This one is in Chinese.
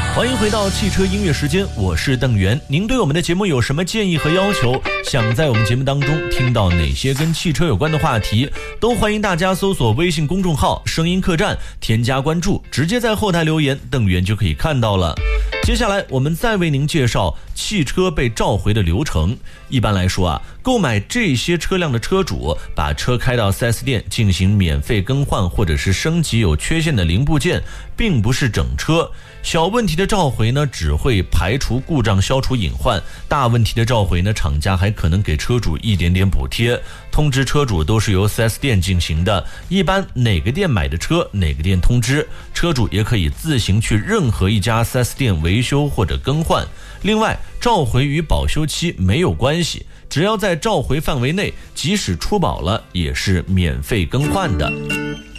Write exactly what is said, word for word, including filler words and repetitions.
欢迎回到汽车音乐时间，我是邓源。您对我们的节目有什么建议和要求？想在我们节目当中听到哪些跟汽车有关的话题，都欢迎大家搜索微信公众号声音客栈，添加关注，直接在后台留言，邓源就可以看到了。接下来我们再为您介绍汽车被召回的流程。一般来说啊，购买这些车辆的车主把车开到 四 S 店进行免费更换或者是升级有缺陷的零部件，并不是整车。小问题的召回呢，只会排除故障，消除隐患；大问题的召回呢，厂家还可能给车主一点点补贴。通知车主都是由 四 S 店进行的，一般哪个店买的车，哪个店通知，车主也可以自行去任何一家 四 S 店维修或者更换。另外，召回与保修期没有关系，只要在召回范围内，即使出保了也是免费更换的。